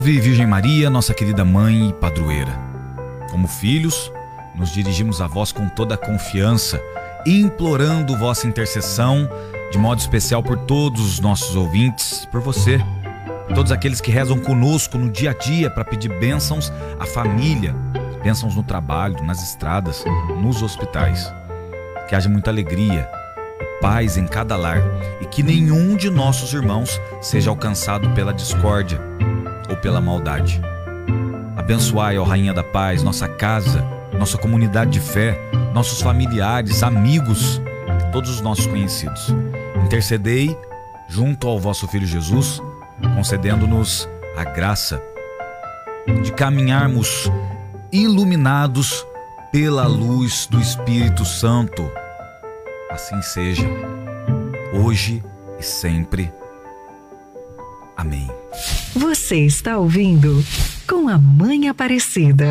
Virgem Maria, nossa querida mãe e padroeira. Como filhos, nos dirigimos a vós com toda a confiança, implorando vossa intercessão, de modo especial por todos os nossos ouvintes, por você, por todos aqueles que rezam conosco no dia a dia para pedir bênçãos à família, bênçãos no trabalho, nas estradas, nos hospitais. Que haja muita alegria e paz em cada lar e que nenhum de nossos irmãos seja alcançado pela discórdia ou pela maldade. Abençoai, ó Rainha da Paz, nossa casa, nossa comunidade de fé, nossos familiares, amigos, todos os nossos conhecidos. Intercedei junto ao vosso Filho Jesus, concedendo-nos a graça de caminharmos iluminados pela luz do Espírito Santo. Assim seja, hoje e sempre. Amém. Você está ouvindo Com a Mãe Aparecida.